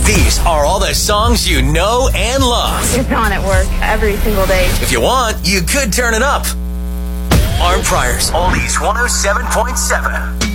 These are all the songs you know and love. It's on at work every single day. If you want, you could turn it up. Arm Pryor's Oldies 107.7.